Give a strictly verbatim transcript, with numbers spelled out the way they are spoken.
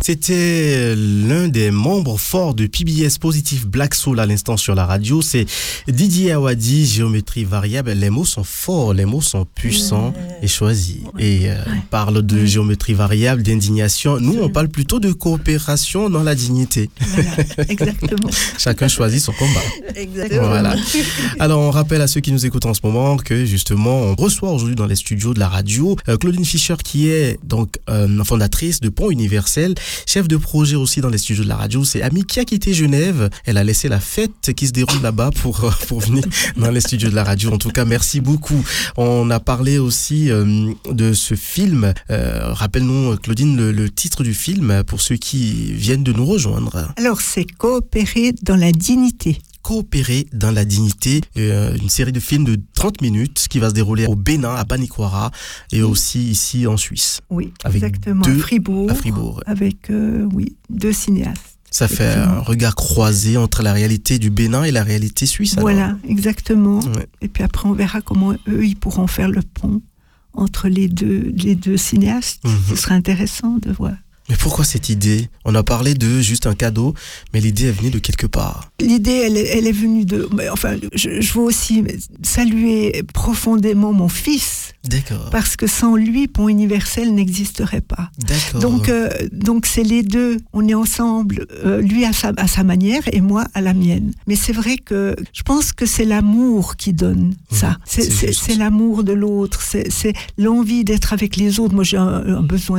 C'était l'un des membres forts de P B S Positive Black Soul à l'instant sur la radio. C'est Didier Awadi, géométrie variable. Les mots sont forts, les mots sont puissants ouais. et choisis. Ouais. Et euh, ouais. on parle de ouais. géométrie variable, d'indignation. Nous, on parle plutôt de coopération dans la dignité. Voilà, exactement. Chacun choisit son combat. Exactement. Voilà. Alors, on rappelle à ceux qui nous écoutent en ce moment que justement, on reçoit aujourd'hui dans les studios de la radio euh, Claudine Fischer, qui est donc euh, fondatrice de Pont Universel, chef de projet aussi dans les studios de la radio. C'est Ami qui a quitté Genève. Elle a laissé la fête qui se déroule là-bas pour, euh, pour venir dans les studios de la radio. En tout cas, merci beaucoup. On a parlé aussi euh, de ce film. Euh, rappelle-nous, Claudine, le, le titre du film pour ceux qui viennent de nous rejoindre. Alors, c'est Coopérer dans la dignité. Coopérer dans la dignité, euh, une série de films de trente minutes qui va se dérouler au Bénin, à Baniquara et aussi ici en Suisse. Oui, avec exactement, deux, à Fribourg, à Fribourg. Avec euh, oui, deux cinéastes. Ça fait un regard croisé entre la réalité du Bénin et la réalité suisse. Voilà, alors. exactement. Ouais. Et puis après, on verra comment eux, ils pourront faire le pont entre les deux, les deux cinéastes. Mm-hmm. Ce sera intéressant de voir. Mais pourquoi cette idée ? On a parlé de juste un cadeau, mais l'idée est venue de quelque part. L'idée, elle, elle est venue de... Enfin, je, je veux aussi saluer profondément mon fils. D'accord. Parce que sans lui, Pont Universel n'existerait pas. D'accord. Donc, euh, donc c'est les deux. On est ensemble, euh, lui à sa, à sa manière et moi à la mienne. Mais c'est vrai que je pense que c'est l'amour qui donne ça. Mmh, c'est, c'est, c'est, c'est l'amour de l'autre. C'est, c'est l'envie d'être avec les autres. Moi, j'ai un, un besoin